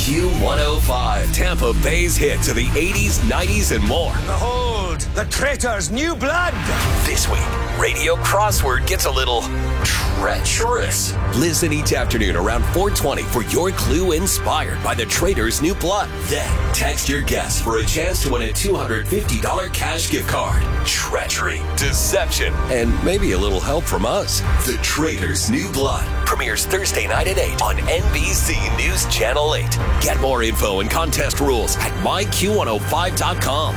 Q105, Tampa Bay's hit to the 80s, 90s, and more. Behold, the traitor's new blood. This week, Radio Crossword gets a little treacherous. Listen each afternoon around 4:20 for your clue inspired by the traitor's new blood. Then, text your guess for a chance to win a $250 cash gift card. Treachery, deception, and maybe a little help from us. The Traitor's New Blood premieres Thursday night at 8 on NBC News Channel 8. Get more info and contest rules at myQ105.com.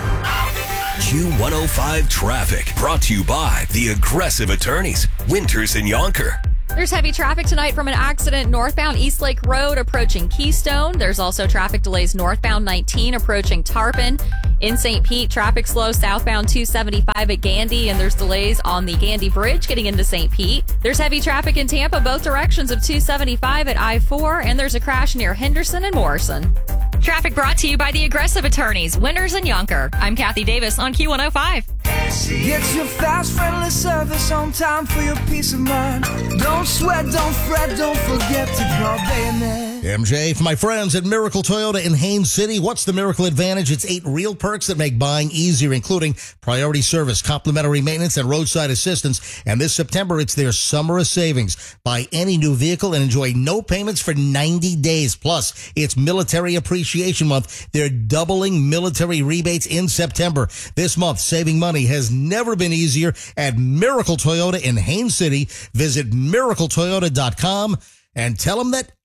Q105 Traffic, brought to you by the Aggressive Attorneys, Winters and Yonker. There's heavy traffic tonight from an accident northbound Eastlake Road approaching Keystone. There's also traffic delays northbound 19 approaching Tarpon. In St. Pete, traffic slow southbound 275 at Gandy, and there's delays on the Gandy Bridge getting into St. Pete. There's heavy traffic in Tampa, both directions of 275 at I-4, and there's a crash near Henderson and Morrison. Traffic brought to you by the Aggressive Attorneys, Winters and Yonker. I'm Kathy Davis on Q105. Get your fast, friendly service on time for your peace of mind. Don't sweat, don't fret, don't forget to call Bayonet. MJ, for my friends at Miracle Toyota in Haines City, what's the Miracle Advantage? It's 8 real perks that make buying easier, including priority service, complimentary maintenance, and roadside assistance. And this September, it's their summer of savings. Buy any new vehicle and enjoy no payments for 90 days. Plus, it's Military Appreciation Month. They're doubling military rebates in September. This month, saving money has never been easier at Miracle Toyota in Haines City. Visit miracletoyota.com and tell them that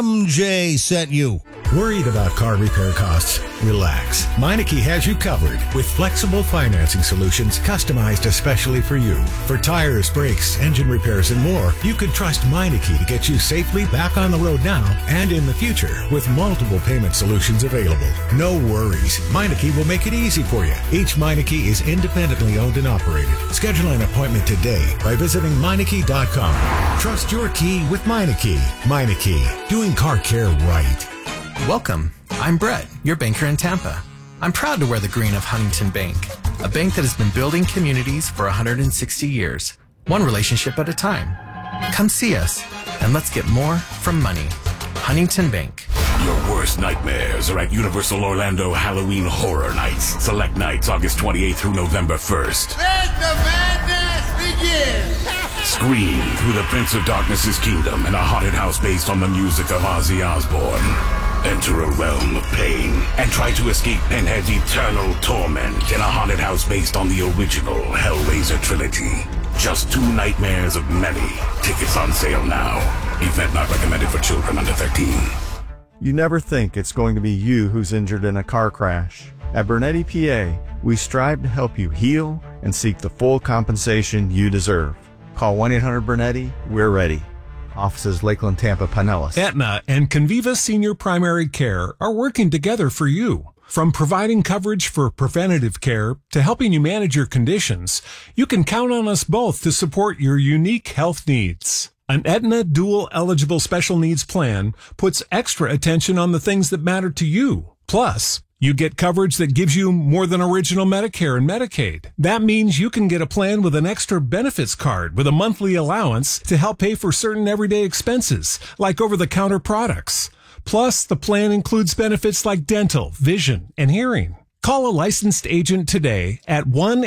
MJ sent you. Worried about car repair costs? Relax. Meineke has you covered with flexible financing solutions customized especially for you. For tires, brakes, engine repairs, and more, you can trust Meineke to get you safely back on the road now and in the future with multiple payment solutions available. No worries. Meineke will make it easy for you. Each Meineke is independently owned and operated. Schedule an appointment today by visiting Meineke.com. Trust your key with Meineke. Meineke, doing car care right. Welcome. I'm Brett, your banker in Tampa. I'm proud to wear the green of Huntington Bank, a bank that has been building communities for 160 years, one relationship at a time. Come see us, and let's get more from money. Huntington Bank. Your worst nightmares are at Universal Orlando Halloween Horror Nights. Select nights August 28th through November 1st. Let the madness begin! Scream through the Prince of Darkness's kingdom in a haunted house based on the music of Ozzy Osbourne. Enter a realm of pain and try to escape Pinhead's eternal torment in a haunted house based on the original Hellraiser trilogy. Just 2 nightmares of many. Tickets on sale now. Event not recommended for children under 13. You never think it's going to be you who's injured in a car crash. At Bernetti PA, we strive to help you heal and seek the full compensation you deserve. Call 1-800-BERNETTI. We're ready. Offices Lakeland, Tampa, Pinellas. Aetna and Conviva Senior Primary Care are working together for you. From providing coverage for preventative care to helping you manage your conditions, you can count on us both to support your unique health needs. An Aetna Dual Eligible Special Needs Plan puts extra attention on the things that matter to you. Plus, you get coverage that gives you more than original Medicare and Medicaid. That means you can get a plan with an extra benefits card with a monthly allowance to help pay for certain everyday expenses, like over-the-counter products. Plus, the plan includes benefits like dental, vision, and hearing. Call a licensed agent today at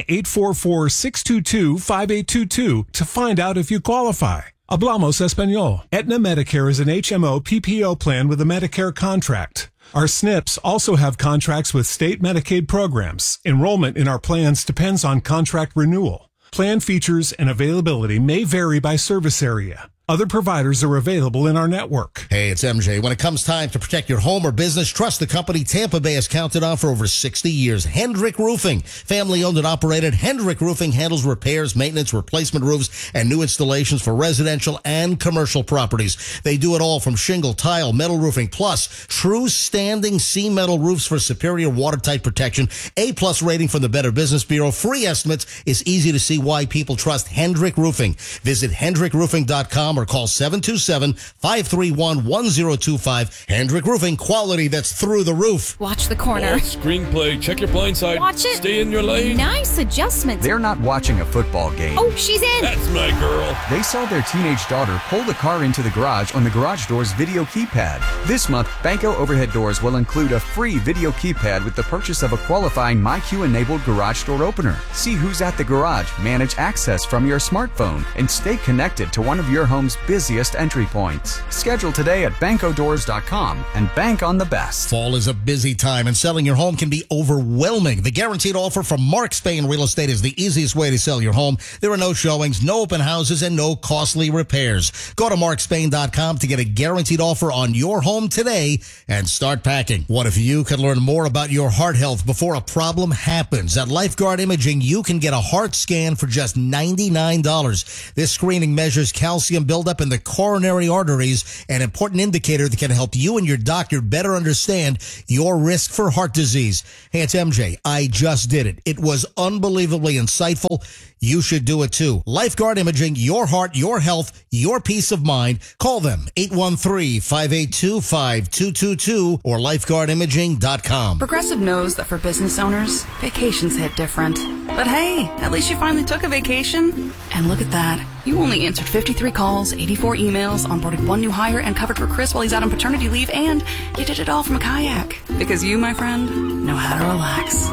1-844-622-5822 to find out if you qualify. Hablamos Español. Aetna Medicare is an HMO PPO plan with a Medicare contract. Our SNPs also have contracts with state Medicaid programs. Enrollment in our plans depends on contract renewal. Plan features and availability may vary by service area. Other providers are available in our network. Hey, it's MJ. When it comes time to protect your home or business, trust the company Tampa Bay has counted on for over 60 years. Hendrick Roofing. Family owned and operated, Hendrick Roofing handles repairs, maintenance, replacement roofs, and new installations for residential and commercial properties. They do it all from shingle, tile, metal roofing, plus true standing C-metal roofs for superior watertight protection. A-plus rating from the Better Business Bureau. Free estimates. It's easy to see why people trust Hendrick Roofing. Visit hendrickroofing.com or call 727-531-1025. Hendrick Roofing, quality that's through the roof. Watch the corner. Screenplay, check your blind side. Watch it. Stay in your lane. Nice adjustment. They're not watching a football game. Oh, she's in. That's my girl. They saw their teenage daughter pull the car into the garage on the Garage Doors video keypad. This month, Banco Overhead Doors will include a free video keypad with the purchase of a qualifying MyQ-enabled garage door opener. See who's at the garage, manage access from your smartphone, and stay connected to one of your home's busiest entry points. Schedule today at bancodoors.com and bank on the best. Fall is a busy time and selling your home can be overwhelming. The guaranteed offer from Mark Spain Real Estate is the easiest way to sell your home. There are no showings, no open houses, and no costly repairs. Go to markspain.com to get a guaranteed offer on your home today and start packing. What if you could learn more about your heart health before a problem happens? At Lifeguard Imaging, you can get a heart scan for just $99. This screening measures calcium buildup in the coronary arteries, an important indicator that can help you and your doctor better understand your risk for heart disease. Hey, it's MJ. I just did it. It was unbelievably insightful. You should do it too. Lifeguard Imaging, your heart, your health, your peace of mind. Call them 813-582-5222 or lifeguardimaging.com. Progressive knows that for business owners, vacations hit different. But hey, at least you finally took a vacation. And look at that. You only answered 53 calls, 84 emails, onboarded one new hire, and covered for Chris while he's out on paternity leave, and you did it all from a kayak. Because you, my friend, know how to relax.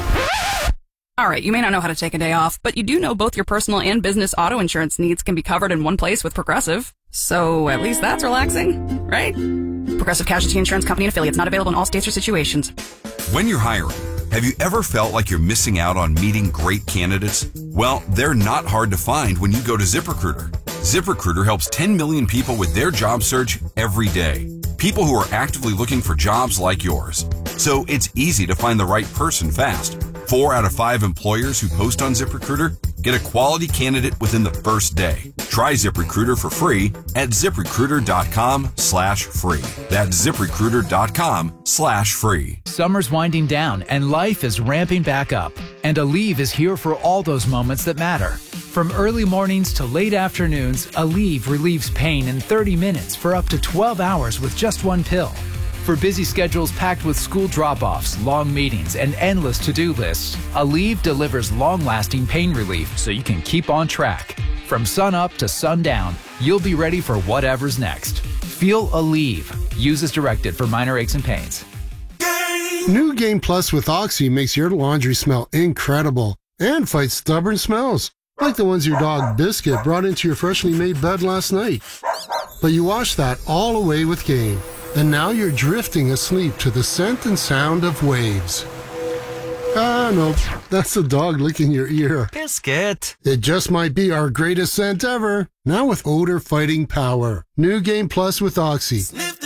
All right, you may not know how to take a day off, but you do know both your personal and business auto insurance needs can be covered in one place with Progressive. So at least that's relaxing, right? Progressive Casualty Insurance Company and Affiliates, not available in all states or situations. When you're hiring, have you ever felt like you're missing out on meeting great candidates? Well, they're not hard to find when you go to ZipRecruiter. ZipRecruiter helps 10 million people with their job search every day. People who are actively looking for jobs like yours. So it's easy to find the right person fast. 4 out of 5 employers who post on ZipRecruiter get a quality candidate within the first day. Try ZipRecruiter for free at ZipRecruiter.com/free. That's ZipRecruiter.com/free. Summer's winding down and life is ramping back up. And Aleve is here for all those moments that matter. From early mornings to late afternoons, Aleve relieves pain in 30 minutes for up to 12 hours with just one pill. For busy schedules packed with school drop-offs, long meetings, and endless to-do lists, Aleve delivers long-lasting pain relief so you can keep on track. From sun up to sundown, you'll be ready for whatever's next. Feel Aleve. Use as directed for minor aches and pains. New Game Plus with Oxy makes your laundry smell incredible and fights stubborn smells, like the ones your dog Biscuit brought into your freshly made bed last night. But you wash that all away with Game. And now you're drifting asleep to the scent and sound of waves. Ah, no, that's the dog licking your ear. Biscuit. It just might be our greatest scent ever. Now with odor-fighting power. New Game Plus with Oxy.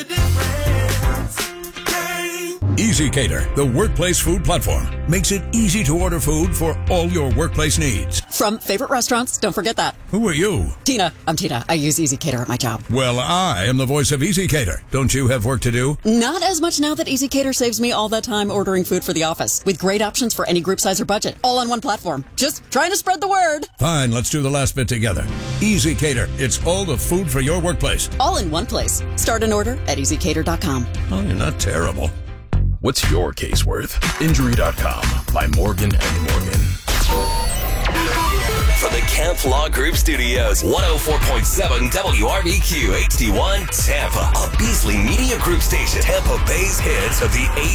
Easy Cater, the workplace food platform, makes it easy to order food for all your workplace needs. From favorite restaurants, don't forget that. Who are you? Tina. I'm Tina. I use Easy Cater at my job. Well, I am the voice of Easy Cater. Don't you have work to do? Not as much now that Easy Cater saves me all that time ordering food for the office, with great options for any group size or budget, all on one platform. Just trying to spread the word. Fine, let's do the last bit together. Easy Cater. It's all the food for your workplace. All in one place. Start an order at easycater.com. Oh, you're not terrible. What's your case worth? Injury.com by Morgan & Morgan. From the Camp Law Group Studios, 104.7 WRBQ HD1 Tampa, a Beasley Media Group station, Tampa Bay's hits of the